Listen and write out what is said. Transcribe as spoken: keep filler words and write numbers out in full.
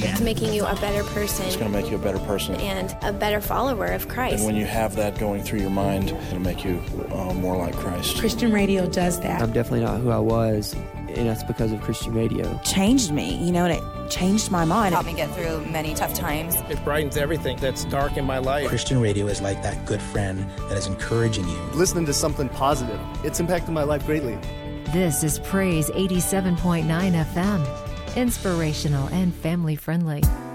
It's making you a better person. It's going to make you a better person. And a better follower of Christ. And when you have that going through your mind, it'll make you uh, more like Christ. Christian radio does that. I'm definitely not who I was, and that's because of Christian radio. Changed me, you know, and it changed my mind. Helped me get through many tough times. It brightens everything that's dark in my life. Christian radio is like that good friend that is encouraging you. Listening to something positive, it's impacted my life greatly. This is Praise eighty-seven point nine F M. Inspirational and family friendly.